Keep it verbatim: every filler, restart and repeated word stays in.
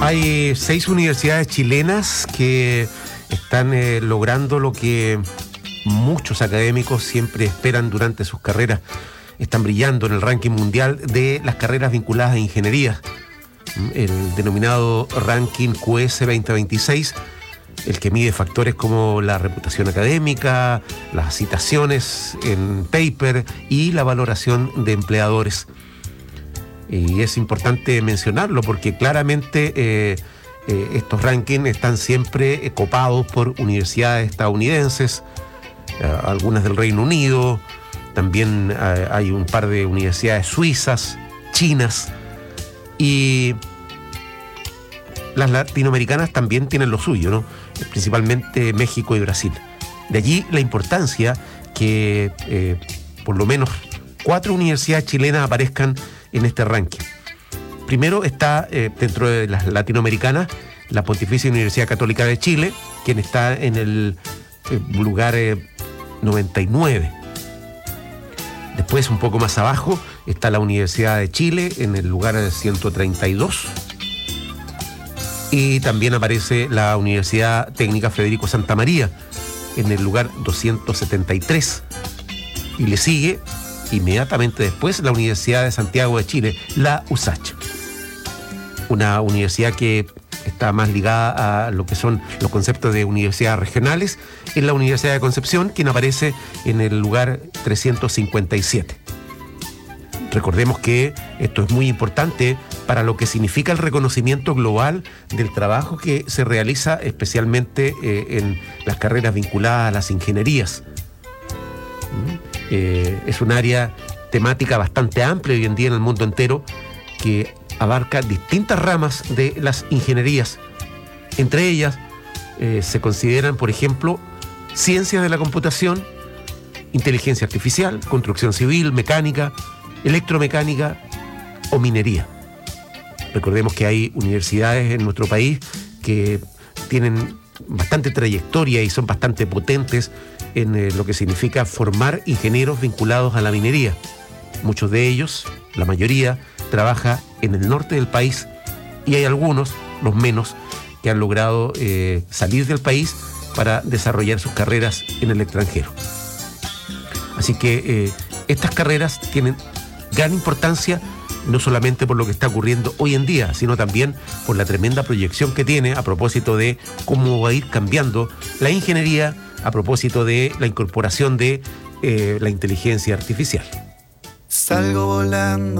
Hay seis universidades chilenas que están eh, logrando lo que muchos académicos siempre esperan durante sus carreras. Están brillando en el ranking mundial de las carreras vinculadas a ingeniería. El denominado ranking Q S veinte veintiséis, el que mide factores como la reputación académica, las citaciones en paper y la valoración de empleadores. Y es importante mencionarlo porque claramente eh, eh, estos rankings están siempre eh, copados por universidades estadounidenses, eh, algunas del Reino Unido, también eh, hay un par de universidades suizas, chinas, y las latinoamericanas también tienen lo suyo, ¿no? Principalmente México y Brasil. De allí la importancia que eh, por lo menos cuatro universidades chilenas aparezcan en este ranking. Primero está, eh, dentro de las latinoamericanas, la Pontificia Universidad Católica de Chile, quien está en el eh, lugar eh, noventa y nueve. Después, un poco más abajo, está la Universidad de Chile, en el lugar ciento treinta y dos. Y también aparece la Universidad Técnica Federico Santa María, en el lugar doscientos setenta y tres. Y le sigue inmediatamente después la Universidad de Santiago de Chile, la U S A Ch, una universidad que está más ligada a lo que son los conceptos de universidades regionales. Es la Universidad de Concepción, quien aparece en el lugar trescientos cincuenta y siete. Recordemos que esto es muy importante para lo que significa el reconocimiento global del trabajo que se realiza especialmente eh, en las carreras vinculadas a las ingenierías. Eh, es un área temática bastante amplia hoy en día en el mundo entero, que abarca distintas ramas de las ingenierías. Entre ellas eh, se consideran, por ejemplo, ciencias de la computación, inteligencia artificial, construcción civil, mecánica, electromecánica o minería. Recordemos que hay universidades en nuestro país que tienen bastante trayectoria y son bastante potentes en eh, lo que significa formar ingenieros vinculados a la minería. Muchos de ellos, la mayoría, trabaja en el norte del país, y hay algunos, los menos, que han logrado eh, salir del país para desarrollar sus carreras en el extranjero. Así que eh, estas carreras tienen gran importancia, no solamente por lo que está ocurriendo hoy en día, sino también por la tremenda proyección que tiene a propósito de cómo va a ir cambiando la ingeniería, a propósito de la incorporación de eh, la inteligencia artificial. Salgo volando.